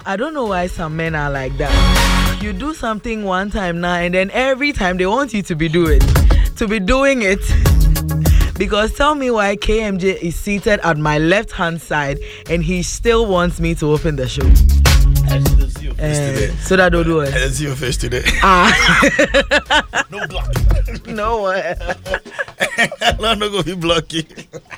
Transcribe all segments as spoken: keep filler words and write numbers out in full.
I don't know why some men are like that. You do something one time now, and then every time they want you to be doing, to be doing it. Because tell me why K M J is seated at my left hand side, and he still wants me to open the show. I didn't see your face Uh, today. so that don't do I it. didn't see your face today. Ah, No block. no way. I'm not going to be blocking.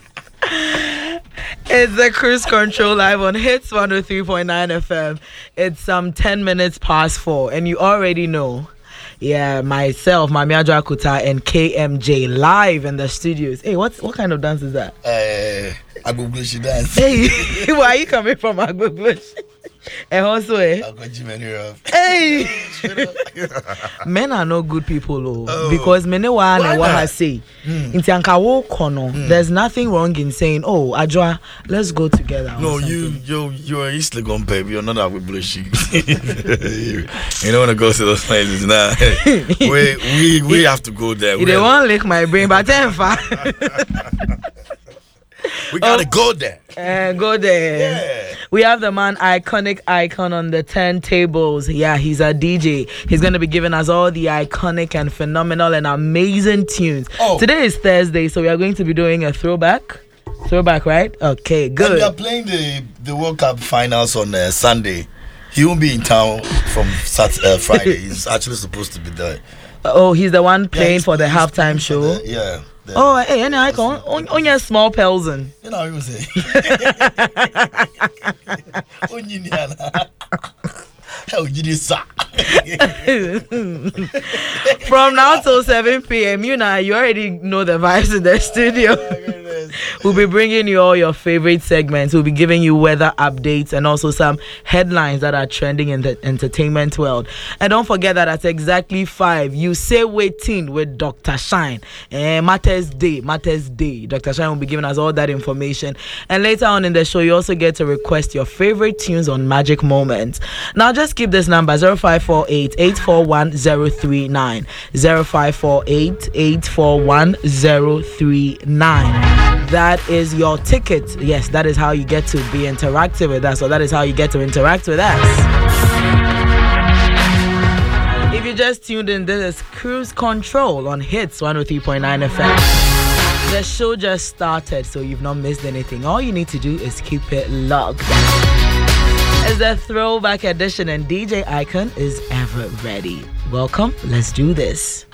It's the Cruise Control live on Hits one oh three point nine F M. It's um ten minutes past four, and you already know. Yeah, myself, Mami Adra Kuta, and K M J live in the studios. Hey, what what kind of dance is that? Uh, I go Bushi dance. Hey, where are you coming from, Agbobush? And also, eh? I'll go Jimmy off. Hey, men are not good people, oh, Oh. because many one Why and what not? I say. In Tiankawo Kono, there's nothing wrong in saying, "Oh, Adra, let's go together." or No, something. you, you, you're East Legon, baby. You're not with Bushi. you, you don't want to go to those places now. we, we, we have to go there. You We, don't want to lick my brain, but then fine. we gotta Oh. go there. Uh, go there. Yeah. We have the man iconic icon on the turntables. Yeah, he's a D J. He's going to be giving us all the iconic and phenomenal and amazing tunes. Oh. Today is Thursday, so we are going to be doing a throwback. Throwback, right? Okay, And they are good. playing the, the World Cup finals on uh, Sunday. He won't be in town from Sat- uh, Friday. He's actually supposed to be there. Oh, he's the one Yeah, playing he's- for the he's halftime playing for show. the- yeah. the- Oh, hey, any icon on, on your small Pelson. You know what you say. Onyiniana. How did you say? From now till seven p.m., you know, you already know the vibes in the studio. We'll be bringing you all your favorite segments. We'll be giving you weather updates and also some headlines that are trending in the entertainment world. And don't forget that at exactly five, you say waiting with Doctor Shine. Eh, Matters Day, Matters Day. Doctor Shine will be giving us all that information. And later on in the show, you also get to request your favorite tunes on Magic Moments. Now, just keep this number zero five four eight, eight four one zero three nine. zero five four eight, eight four one zero three nine. That is your ticket. Yes, that is how you get to be interactive with us, or that is how you get to interact with us. If you just tuned in, this is Cruise Control on Hits one oh three point nine F M. The show just started, so you've not missed anything. All you need to do is keep it logged. It's the throwback edition, and D J Icon is ever ready. Welcome. Let's do this.